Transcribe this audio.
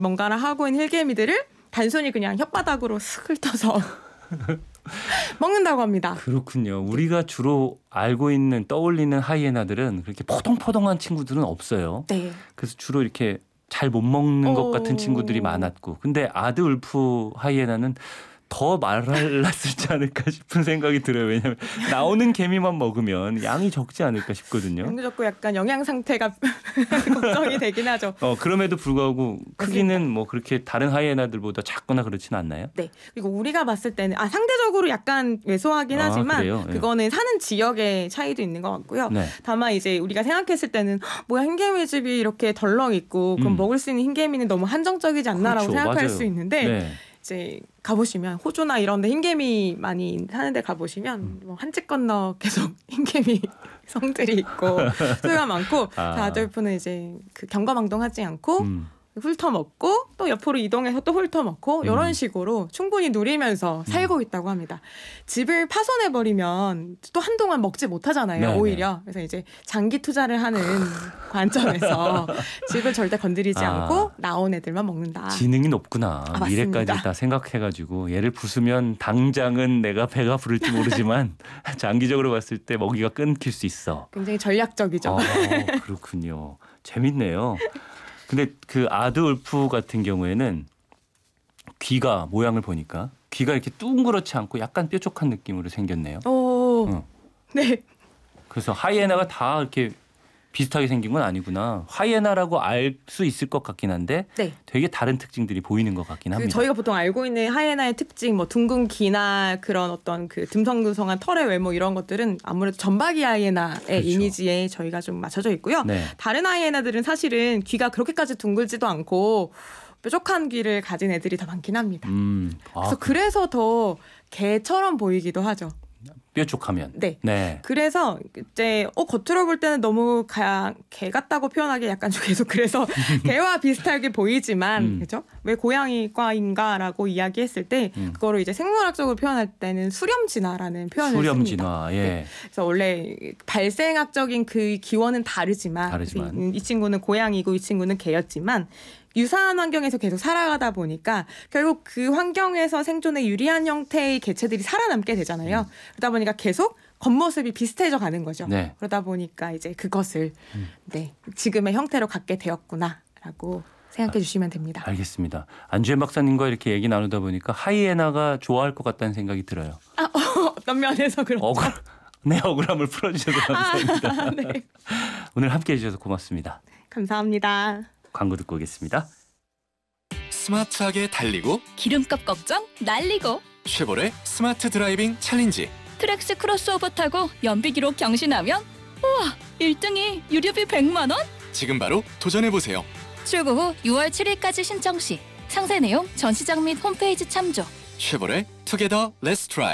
뭔가를 하고 있는 힐개미들을 단순히 그냥 혓바닥으로 슥 훑어서 먹는다고 합니다. 그렇군요. 우리가 주로 알고 있는 떠올리는 하이에나들은 그렇게 포동포동한 친구들은 없어요. 네. 그래서 주로 이렇게 잘 못 먹는 것 같은 친구들이 많았고, 근데 아드 울프 하이에나는 더 말랐을지 않을까 싶은 생각이 들어요. 왜냐하면 나오는 개미만 먹으면 양이 적지 않을까 싶거든요. 양도 적고 약간 영양 상태가 걱정이 되긴 하죠. 그럼에도 불구하고 크기는 뭐 그렇게 다른 하이에나들보다 작거나 그렇지는 않나요? 네. 그리고 우리가 봤을 때는 상대적으로 약간 왜소하긴 하지만 그래요? 그거는 사는 지역의 차이도 있는 것 같고요. 네. 다만 이제 우리가 생각했을 때는 뭐야 흰개미 집이 이렇게 덜렁 있고 그럼 먹을 수 있는 흰개미는 너무 한정적이지 않나라고 그렇죠. 생각할 맞아요. 수 있는데 네. 이제 가보시면 호주나 이런 데 흰개미 많이 사는 데 가보시면 뭐 한 집 건너 계속 흰개미 성들이 있고 수가 많고 아드울프는 이제 그 경거망동하지 않고 훑어먹고 또 옆으로 이동해서 또 훑어먹고 이런 식으로 충분히 누리면서 살고 있다고 합니다. 집을 파손해버리면 또 한동안 먹지 못하잖아요. 네네. 오히려. 그래서 이제 장기 투자를 하는 관점에서 집을 절대 건드리지 않고 나온 애들만 먹는다. 지능이 높구나. 미래까지 맞습니다. 다 생각해가지고 얘를 부수면 당장은 내가 배가 부를지 모르지만 장기적으로 봤을 때 먹이가 끊길 수 있어. 굉장히 전략적이죠. 그렇군요. 재밌네요. 근데 그 아드 울프 같은 경우에는 귀가 모양을 보니까 귀가 이렇게 둥그렇지 않고 약간 뾰족한 느낌으로 생겼네요. 네. 그래서 하이에나가 다 이렇게 비슷하게 생긴 건 아니구나. 하이에나라고 알 수 있을 것 같긴 한데 네. 되게 다른 특징들이 보이는 것 같긴 합니다. 저희가 보통 알고 있는 하이에나의 특징, 뭐 둥근 귀나 그런 어떤 그 듬성듬성한 털의 외모 이런 것들은 아무래도 전박이 하이에나의 그렇죠. 이미지에 저희가 좀 맞춰져 있고요. 네. 다른 하이에나들은 사실은 귀가 그렇게까지 둥글지도 않고 뾰족한 귀를 가진 애들이 더 많긴 합니다. 그래서 더 개처럼 보이기도 하죠. 뾰족하면. 네. 그래서 이제 겉으로 볼 때는 너무 개 같다고 표현하기 약간 좀 계속 그래서 개와 비슷하게 보이지만 그렇죠? 왜 고양이과인가라고 이야기했을 때 그거를 이제 생물학적으로 표현할 때는 수렴진화라는 표현을 수렴진화, 씁니다. 예. 네. 그래서 원래 발생학적인 그 기원은 다르지만. 이 친구는 고양이고 이 친구는 개였지만 유사한 환경에서 계속 살아가다 보니까 결국 그 환경에서 생존에 유리한 형태의 개체들이 살아남게 되잖아요. 그러다 보니까 계속 겉모습이 비슷해져 가는 거죠. 네. 그러다 보니까 이제 그것을 지금의 형태로 갖게 되었구나라고 생각해 주시면 됩니다. 알겠습니다. 안주현 박사님과 이렇게 얘기 나누다 보니까 하이에나가 좋아할 것 같다는 생각이 들어요. 어떤 면에서 그렇죠? 내 억울함을 풀어주셔서 감사합니다. 네. 오늘 함께해 주셔서 고맙습니다. 감사합니다. 광고 듣고 오겠습니다. 스마트하게 달리고 기름값 걱정 날리고 쉐보레 스마트 드라이빙 챌린지 트랙스 크로스오버 타고 연비 기록 경신하면 우와 1등이 유류비 100만 원? 지금 바로 도전해보세요. 출고 후 6월 7일까지 신청 시 상세 내용 전시장 및 홈페이지 참조. 쉐보레 투게더 렛츠 트라이.